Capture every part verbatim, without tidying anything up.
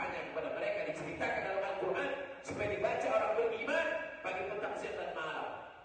kisahnya kepada mereka, diceritakan dalam Al-Quran supaya dibaca orang beriman pagi, petang, siang dan malam.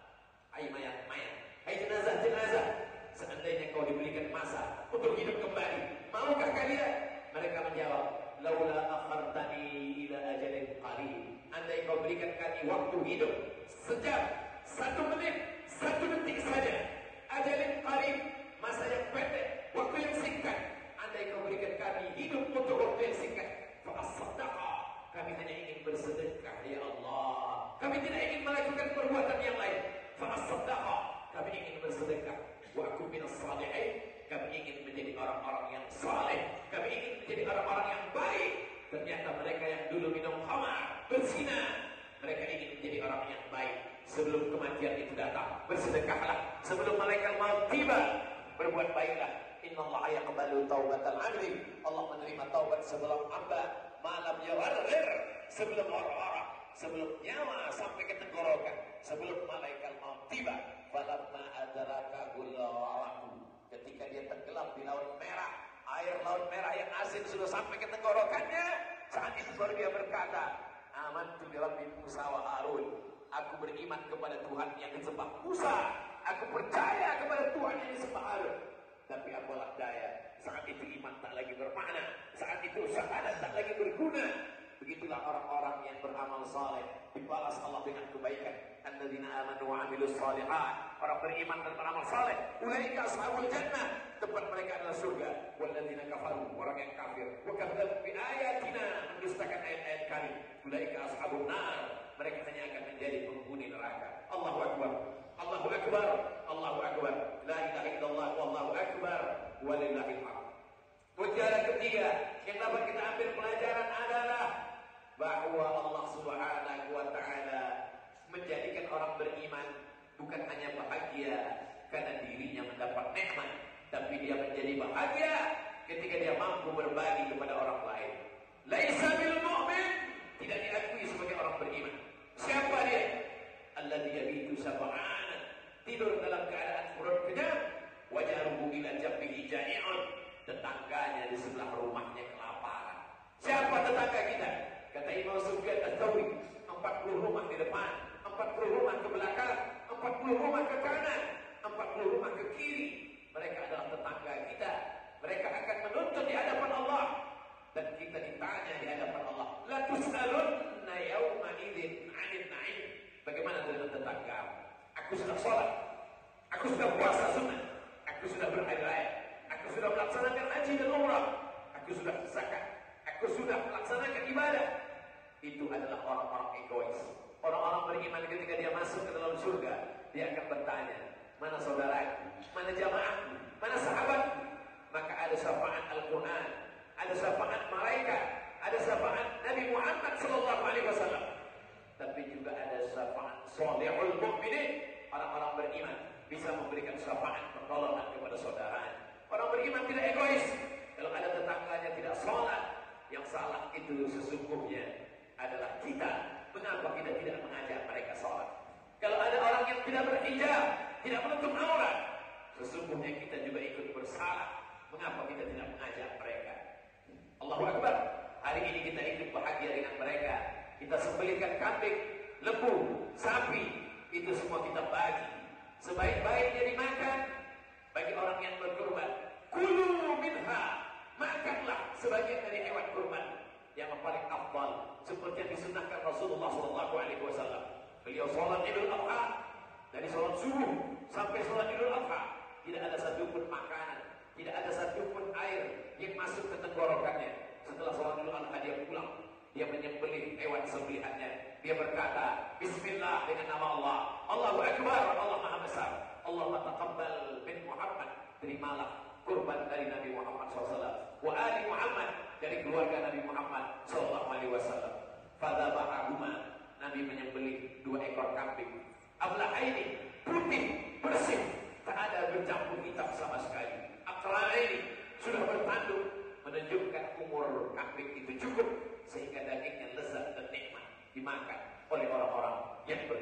Hai mayat-mayat, hai jenazah-jenazah, seandainya kau diberikan masa untuk hidup kembali, maukah kalian? Mereka menjawab, laula akhartani ila ajalin qalil. Andai kau berikan kami waktu hidup sejam, satu menit, satu detik saja. Ajalin qalil, masa yang pendek, waktu yang singkat. Andai kau berikan kami hidup untuk waktu yang singkat, fa as-sadaqa, kami hanya ingin bersedekah ya Allah. Kami tidak ingin melakukan perbuatan yang lain. Fa as-sadaqa, kami ingin bersedekah. Wa akum minas shalihin, kami ingin menjadi orang-orang yang saleh. Kami ingin menjadi orang-orang yang baik. Ternyata mereka yang dulu minum khamar, berzina, mereka ingin menjadi orang yang baik. Sebelum kematian itu datang, bersedekahlah. Sebelum malaikat maut tiba, berbuat baiklah. Innallaha yaqbalu taubatal 'abdi. Allah menerima taubat sebelum hamba, malam yagharghir, sebelum orang-orang, sebelum nyawa sampai ke tenggorokan, sebelum malaikat maut tiba. Falamma adrakahu al-gharq, ketika dia tenggelam di laut merah, air laut merah yang asin sudah sampai ke tenggorokannya, saat itu baru dia berkata, amantu bi rabbi Musa wa Harun, aku beriman kepada Tuhan yang disembah Musa, aku percaya kepada Tuhan yang disembah Harun. Tapi apalah daya, saat itu iman tak lagi bermakna, saat itu syahadat tak lagi berguna. Begitulah orang-orang yang beramal saleh, dibalas Allah dengan kebaikan. Alladzina amanu wa 'amilus shalihat, orang beriman dan beramal saleh, ulaika ashabul jannah, tempat mereka adalah surga. Walladzina kafaru, orang yang kafir, wa kadzdzabu bi ayatina, mendustakan ayat-ayat kami, ulaika ashabun nar, mereka hanya akan menjadi penghuni neraka. Allahu akbar, Allahu akbar, Allahu akbar, la ilaha illallah, wallahu akbar, walillahil hamd. Pelajaran ketiga yang dapat kita ambil pelajaran adalah bahwa Allah Subhanahu wa taala menjadikan orang beriman bukan hanya bahagia karena dirinya mendapat nikmat, tapi dia menjadi bahagia ketika dia mampu berbagi kepada orang lain. Laisa bil mu'min, tidak diakui sebagai orang beriman. Siapa dia? Alladzi yabitu sab'an, tidur dalam keadaan perut kenyang, wajaruhu ila jabbihi ja'i'un, tetangganya di sebelah rumahnya kelaparan. Siapa tetangga kita? Kata Imam Sufyan Ats-Tsauri, empat puluh rumah di depan, empat puluh rumah ke belakang, empat puluh rumah ke kanan, empat puluh rumah ke kiri. Mereka adalah tetangga kita. Mereka akan menuntut di hadapan Allah, dan kita ditanya di hadapan Allah. La tus'alunna yawma idzin 'anil na'im. Bagaimana dengan tetangga? Aku sudah sholat, aku sudah puasa sunnah, aku sudah berhari raya, aku sudah melaksanakan haji dan umrah, aku sudah zakat, aku sudah melaksanakan ibadah. Itu adalah orang-orang egois. Orang-orang beriman ketika dia masuk ke dalam surga, dia akan bertanya, mana saudaraku, mana jamaahku, mana sahabatku? Maka ada syafaat Al-Quran, ada syafaat malaikat, ada syafaat Nabi Muhammad sallallahu alaihi wasallam. Tapi juga ada syafaat shalihul mu'minin. Orang-orang beriman bisa memberikan syafaat pertolongan kepada saudaranya. Orang beriman tidak egois. Kalau ada tetangganya tidak sholat, yang salah itu sesungguhnya adalah kita. Mengapa kita tidak mengajak mereka sholat? Kalau ada orang yang tidak berhijab, tidak menutup aurat, sesungguhnya kita juga ikut bersalah. Mengapa kita tidak mengajak mereka? Allahu Akbar. Hari ini kita ikut bahagia dengan mereka. Kita sembelihkan kambing, lembu, sapi, itu semua kita bagi. Sebaik-baiknya dimakan bagi orang yang berkurban. Kulu minha, makanlah sebagian dari hewan kurban yang paling afdal, seperti yang disunahkan Rasulullah sallallahu alaihi wasallam. Beliau sholat Idul Adha, dari sholat subuh sampai sholat Idul Adha, tidak ada satupun makanan, tidak ada satupun air yang masuk ke tenggorokannya. Setelah sholat Idul Adha dia pulang, dia menyembelih hewan sembelihannya. Dia berkata, Bismillah, dengan nama Allah. Allahu Akbar, Allah Maha Besar. Allahumma taqabbal min Muhammad, terimalah kurban dari Nabi Muhammad shallallahu alaihi wasallam. Wa ali Muhammad, dari keluarga Nabi Muhammad shallallahu alaihi wasallam. Fadzabahahuma, Nabi menyembelih dua ekor kambing. Ablahaini, putih, bersih, tak ada bercampur hitam sama sekali. Aqra'aini, sudah bertanduk, menunjukkan umur kambing itu cukup, sehingga dagingnya lezat dan nikmat dimakan oleh orang-orang yang ber